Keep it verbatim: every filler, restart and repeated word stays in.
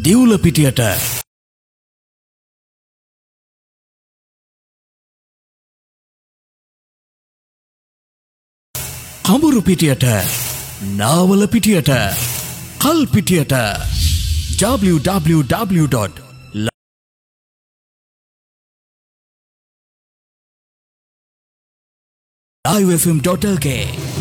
දිවුල පිටියට කඹුරු පිටියට නාවල පිටියට කල් පිටියට w w w dot live f m dot l k